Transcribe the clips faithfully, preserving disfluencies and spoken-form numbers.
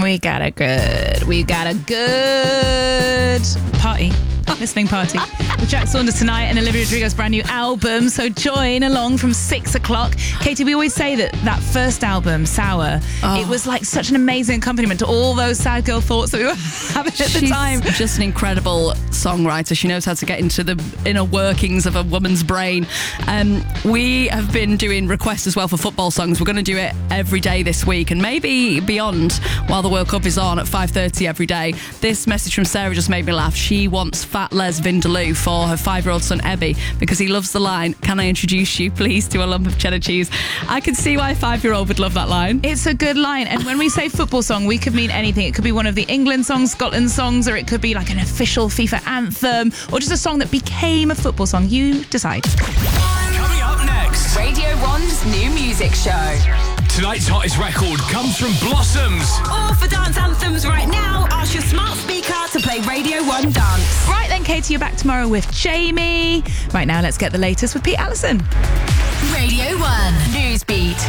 We got a good, we got a good party. Listening party with Jack Saunders tonight and Olivia Rodrigo's brand new album. So join along from six o'clock. Katie, we always say that that first album, Sour, oh. it was like such an amazing accompaniment to all those sad girl thoughts that we were having at the She's time. Just an incredible songwriter. She knows how to get into the inner workings of a woman's brain. Um, we have been doing requests as well for football songs. We're going to do it every day this week and maybe beyond while the World Cup is on at five thirty every day. This message from Sarah just made me laugh. She wants Fat Les Vindaloo for her five-year-old son Ebby because he loves the line, "Can I introduce you please to a lump of cheddar cheese?" I can see why a five-year-old would love that line. It's a good line, and when we say football song, we could mean anything. It could be one of the England songs, Scotland songs, or it could be like an official FIFA anthem, or just a song that became a football song. You decide. Coming up next, Radio one's new music show. Tonight's hottest record comes from Blossoms. Or for dance anthems right now, ask your smart speaker to play Radio one Dance. Right then, Katie, you're back tomorrow with Jamie. Right now, let's get the latest with Pete Allison. Radio one Newsbeat.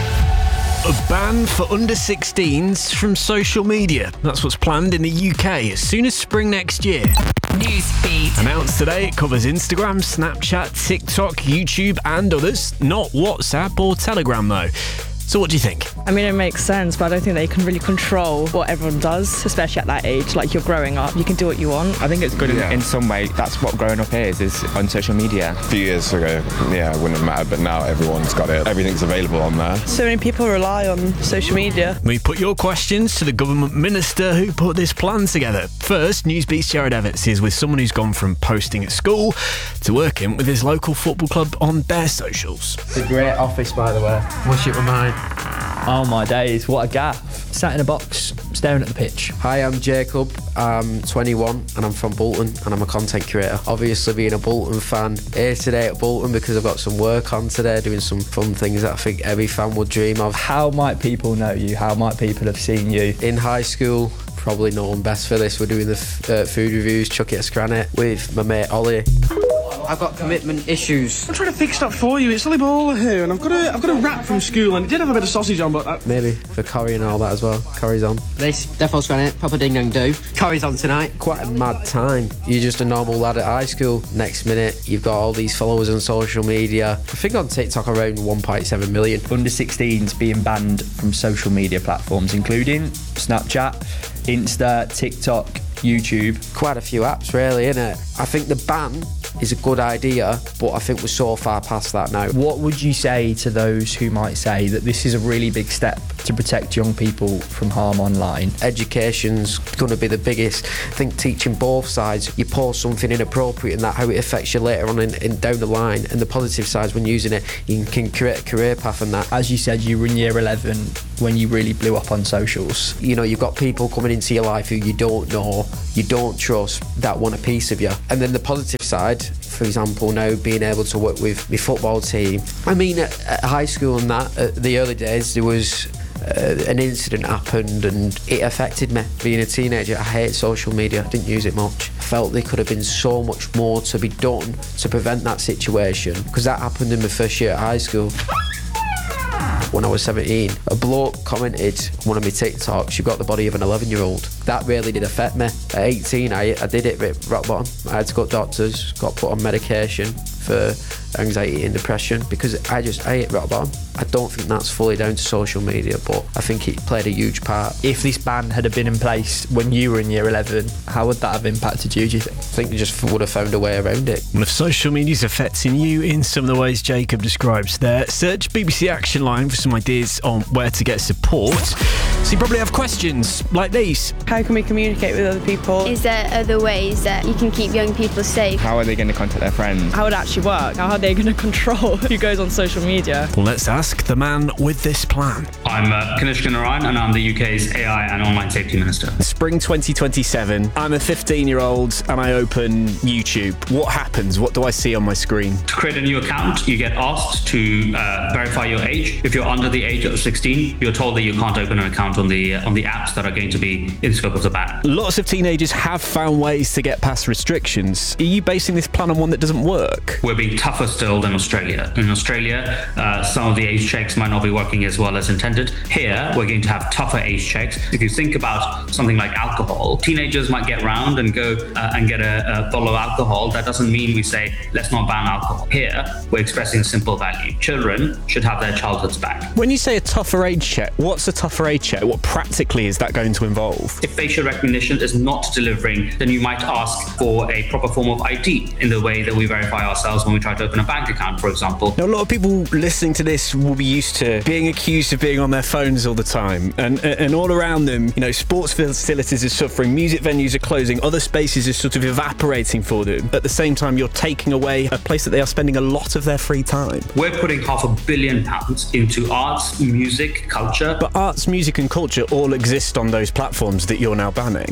A ban for under sixteens from social media. That's what's planned in the U K as soon as spring next year. Newsbeat. Announced today, it covers Instagram, Snapchat, TikTok, YouTube and others. Not WhatsApp or Telegram though. So what do you think? I mean, it makes sense, but I don't think they can really control what everyone does, especially at that age. Like, you're growing up, you can do what you want. I think it's good yeah. in, in some way. That's what growing up is, is on social media. A few years ago, yeah, it wouldn't have mattered, but now everyone's got it. Everything's available on there. So many people rely on social media. We put your questions to the government minister who put this plan together. First, Newsbeat's Jared Evans is with someone who's gone from posting at school to working with his local football club on their socials. It's a great office, by the way. Wish it were mine. Oh my days, what a gaff. Sat in a box, staring at the pitch. Hi, I'm Jacob, I'm twenty-one and I'm from Bolton and I'm a content creator. Obviously being a Bolton fan, here today at Bolton because I've got some work on today, doing some fun things that I think every fan would dream of. How might people know you? How might people have seen you? In high school, probably known best for this. We're doing the f- uh, food reviews, Chuck It or Scran It, with my mate Ollie. I've got commitment issues. I'm trying to fix that for you. It's Ollie Bowler here, and I've got a I've got a wrap from school, and it did have a bit of sausage on, but that... maybe for Corrie and all that as well. Corrie's on. This Defo Scran It, proper ding dong do. Corrie's on tonight. Quite a mad time. You're just a normal lad at high school. Next minute, you've got all these followers on social media. I think on TikTok around one point seven million. Under sixteens being banned from social media platforms, including Snapchat, Insta, TikTok, YouTube. Quite a few apps, really, innit? I think the ban is a good idea, but I think we're so far past that now. What would you say to those who might say that this is a really big step to protect young people from harm online? Education's going to be the biggest. I think teaching both sides. You post something inappropriate and that how it affects you later on in, in down the line, and the positive sides when using it, you can create a career path and that. As you said, you were in year eleven when you really blew up on socials. You know, you've got people coming into your life who you don't know, you don't trust, that want a piece of you. And then the positive side, for example, now being able to work with my football team. I mean, at, at high school and that, at the early days, there was uh, an incident happened and it affected me. Being a teenager, I hate social media, I didn't use it much. I felt there could have been so much more to be done to prevent that situation, because that happened in my first year at high school. When I was seventeen, a bloke commented on one of my TikToks, "You've got the body of an eleven year old. That really did affect me. At eighteen, I, I did it at rock bottom. I had to go to doctors, got put on medication for anxiety and depression because I just I hit rock bottom. I don't think that's fully down to social media, but I think it played a huge part. If this ban had been in place when you were in year eleven, how would that have impacted you, do you think? I think you just would have found a way around it. Well, if social media's affecting you in some of the ways Jacob describes there, search B B C Action Line for some ideas on where to get support. So you probably have questions like these. How can we communicate with other people? Is there other ways that you can keep young people safe? How are they going to contact their friends? How would it actually work? How are they going to control who goes on social media? Well, let's ask the man with this plan. I'm uh, Kanishka Narayan and I'm the U K's A I and Online Safety Minister. Spring twenty twenty-seven, I'm a fifteen-year-old and I open YouTube. What happens? What do I see on my screen? To create a new account, you get asked to uh, verify your age. If you're under the age of sixteen, you're told that you can't open an account on the uh, on the apps that are going to be in scope of the ban. Lots of teenagers have found ways to get past restrictions. Are you basing this plan on one that doesn't work? We're being tougher still than Australia. In Australia, uh, some of the age age checks might not be working as well as intended. Here, we're going to have tougher age checks. If you think about something like alcohol, teenagers might get round and go uh, and get a, a bottle of alcohol. That doesn't mean we say, let's not ban alcohol. Here, we're expressing a simple value. Children should have their childhoods back. When you say a tougher age check, what's a tougher age check? What practically is that going to involve? If facial recognition is not delivering, then you might ask for a proper form of I D in the way that we verify ourselves when we try to open a bank account, for example. Now, a lot of people listening to this will be used to being accused of being on their phones all the time, and and all around them, you know, sports facilities are suffering, music venues are closing, other spaces are sort of evaporating for them. At the same time, you're taking away a place that they are spending a lot of their free time. We're putting half a billion pounds into arts, music, culture. But arts, music and culture all exist on those platforms that you're now banning.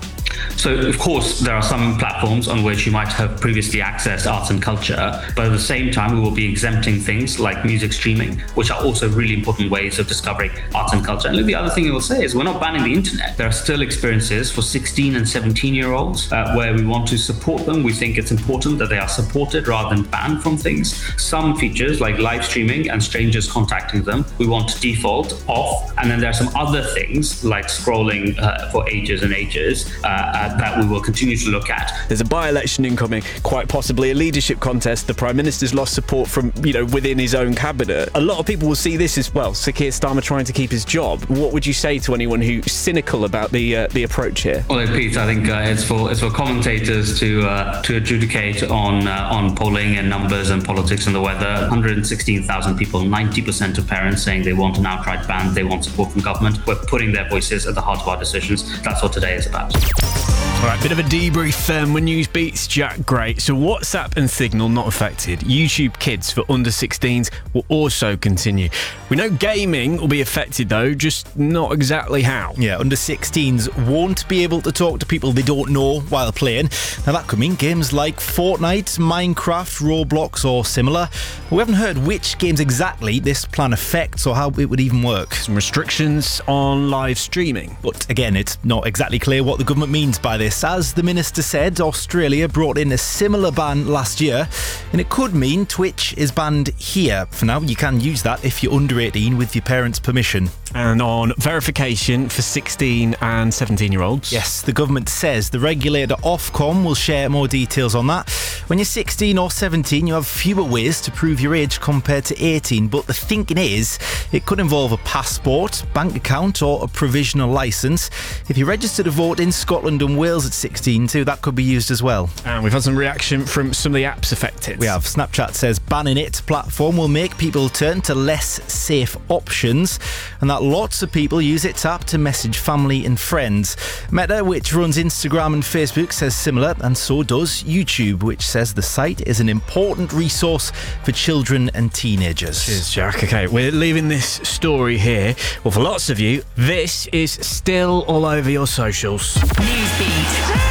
So, of course, there are some platforms on which you might have previously accessed arts and culture, but at the same time, we will be exempting things like music streaming, which are also really important ways of discovering arts and culture. And the other thing I will say is we're not banning the internet. There are still experiences for sixteen and seventeen year olds uh, where we want to support them. We think it's important that they are supported rather than banned from things. Some features like live streaming and strangers contacting them, we want to default off. And then there are some other things like scrolling uh, for ages and ages uh, uh, that we will continue to look at. There's a by-election incoming, quite possibly a leadership contest. The Prime Minister's lost support from, you know, within his own cabinet. A lot of people will see this as, well, Sir Keir Starmer trying to keep his job. What would you say to anyone who's cynical about the uh, the approach here? Well, Pete, I think uh, it's for it's for commentators to uh, to adjudicate on uh, on polling and numbers and politics and the weather. one hundred sixteen thousand people, ninety percent of parents saying they want an outright ban, they want support from government. We're putting their voices at the heart of our decisions. That's what today is about. All right, bit of a debrief then. When news beats Jack, great. So WhatsApp and Signal not affected. YouTube Kids for under sixteens will also continue. We know gaming will be affected though, just not exactly how. Yeah, under sixteens won't be able to talk to people they don't know while playing. Now that could mean games like Fortnite, Minecraft, Roblox or similar. We haven't heard which games exactly this plan affects or how it would even work. Some restrictions on live streaming. But again, it's not exactly clear what the government means by this. As the minister said, Australia brought in a similar ban last year, and it could mean Twitch is banned here. For now, you can use that if you're under eighteen with your parents' permission. And on verification for sixteen and seventeen year olds. Yes, the government says the regulator Ofcom will share more details on that. When you're sixteen or seventeen, you have fewer ways to prove your age compared to eighteen, but the thinking is it could involve a passport, bank account or a provisional licence. If you register to vote in Scotland and Wales at sixteen too, that could be used as well. And we've had some reaction from some of the apps affected. We have. Snapchat says banning its platform will make people turn to less safe options, and that lots of people use its app to message family and friends. Meta, which runs Instagram and Facebook, says similar, and so does YouTube, which says the site is an important resource for children and teenagers. Cheers, Jack. Okay, we're leaving this story here. Well, for lots of you, this is still all over your socials. Newsbeat.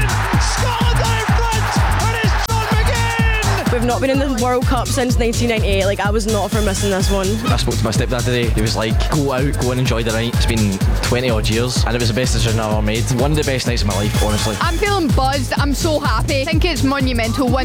We've not been in the World Cup since nineteen ninety-eight. Like, I was not for missing this one. I spoke to my stepdad today. He was like, go out, go and enjoy the night. It's been twenty odd years and it was the best decision I've ever made. One of the best nights of my life, honestly. I'm feeling buzzed. I'm so happy. I think it's monumental.